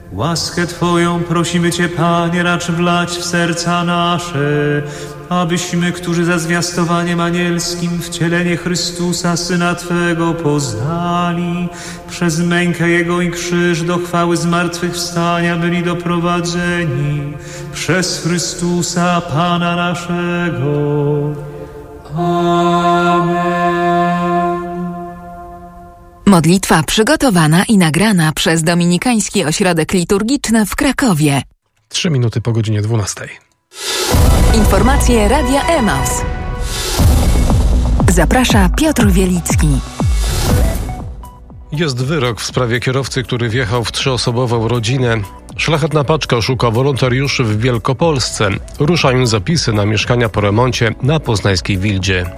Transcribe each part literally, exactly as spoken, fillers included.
Łaskę Twoją prosimy Cię, Panie, racz wlać w serca nasze, abyśmy, którzy za zwiastowaniem anielskim wcielenie Chrystusa, Syna Twego, poznali, przez mękę Jego i krzyż do chwały zmartwychwstania byli doprowadzeni przez Chrystusa, Pana naszego. Amen. Modlitwa przygotowana i nagrana przez Dominikański Ośrodek Liturgiczny w Krakowie. Trzy minuty po godzinie dwunastej. Informacje Radia Emaus. Zaprasza Piotr Wielicki. Jest wyrok w sprawie kierowcy, który wjechał w trzyosobową rodzinę. Szlachetna paczka szuka wolontariuszy w Wielkopolsce. Ruszają zapisy na mieszkania po remoncie na poznańskiej Wildzie.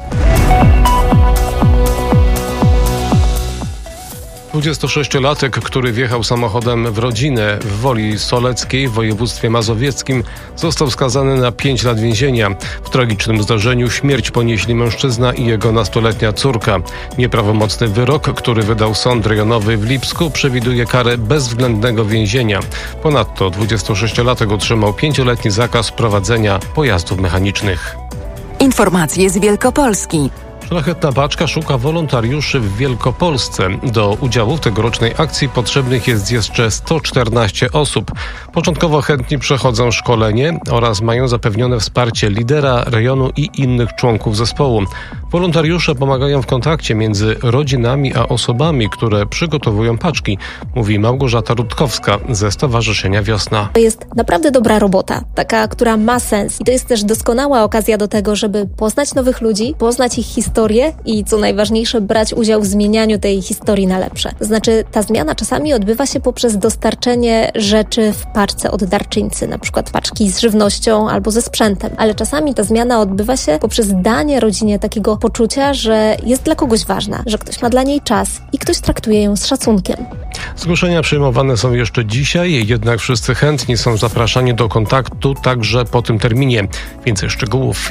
dwudziestosześciolatek, który wjechał samochodem w rodzinę w Woli Soleckiej w województwie mazowieckim, został skazany na pięć lat więzienia. W tragicznym zdarzeniu śmierć ponieśli mężczyzna i jego nastoletnia córka. Nieprawomocny wyrok, który wydał sąd rejonowy w Lipsku, przewiduje karę bezwzględnego więzienia. Ponadto dwudziestosześciolatek otrzymał pięcioletni zakaz prowadzenia pojazdów mechanicznych. Informacje z Wielkopolski. Szlachetna paczka szuka wolontariuszy w Wielkopolsce. Do udziału w tegorocznej akcji potrzebnych jest jeszcze sto czternaście osób. Początkowo chętni przechodzą szkolenie oraz mają zapewnione wsparcie lidera rejonu i innych członków zespołu. Wolontariusze pomagają w kontakcie między rodzinami a osobami, które przygotowują paczki, mówi Małgorzata Rutkowska ze Stowarzyszenia Wiosna. To jest naprawdę dobra robota, taka, która ma sens. I to jest też doskonała okazja do tego, żeby poznać nowych ludzi, poznać ich historię i co najważniejsze, brać udział w zmienianiu tej historii na lepsze. To znaczy, ta zmiana czasami odbywa się poprzez dostarczenie rzeczy w paczce od darczyńcy, na przykład paczki z żywnością albo ze sprzętem, ale czasami ta zmiana odbywa się poprzez danie rodzinie takiego poczucia, że jest dla kogoś ważna, że ktoś ma dla niej czas i ktoś traktuje ją z szacunkiem. Zgłoszenia przyjmowane są jeszcze dzisiaj, jednak wszyscy chętni są zapraszani do kontaktu także po tym terminie. Więcej szczegółów